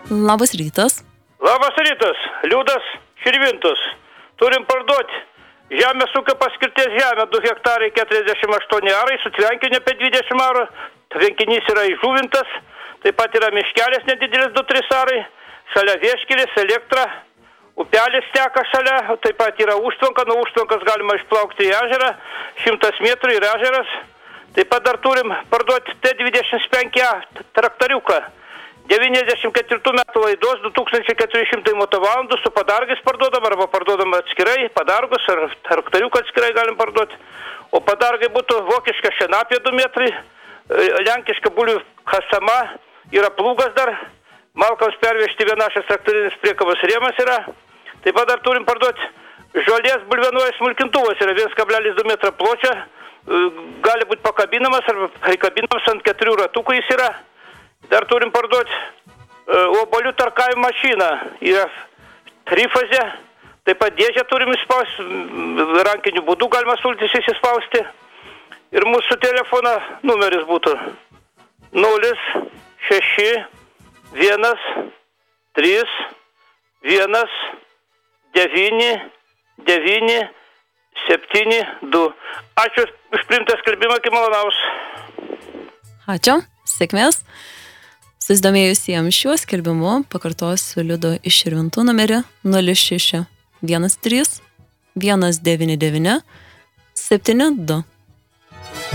Labas rytas. Labas rytas, Liudas Širvintus. Turim parduoti žemės ūkio paskirties žemę 2 hektarai 48 arai, su tvenkiniu apie 20 arų. Tvenkinys yra įžuvintas, taip pat yra miškelis nedidelis 2-3 arai, šalia vieškelis, elektra, upelis teka šalia, taip pat yra užtvanka, nuo užtvankos galima išplaukti į ežerą, 100 metrų ir ežeras. Taip pat dar turim parduoti T25A traktoriuką. 94 metų laidos, 2400 motovalandų, su padargais parduodam, arba parduodam atskirai, padargus, ar traktoriuką atskirai galim parduoti. O padargai būtų vokiška šienapė 2 metrai, lenkiška bulių kasama, yra plūgas dar, malkams pervežti vienašas traktorinis priekabos rėmas yra. Taip pat dar turim parduoti žolės bulvienojas smulkintuvas, yra 1,2 metrą pločio, gali būti pakabinamas arba prikabinamas ant 4 ratukų jis yra. Dar turim parduoti obuolių tarkavimo mašiną, yra trifazė, taip pat dėžę turim įspausti, rankiniu būdu galima sultis įsispausti. Ir mūsų telefono numeris būtų 06 1 3 1 9 9 7 2. Ačiū už priimtą skelbimą, kaip malonaus. Ačiū, sėkmės. Susidomėjusiems šiuo skelbimu pakartosiu Liudo iš Širvintų numerį 06 13 199 72.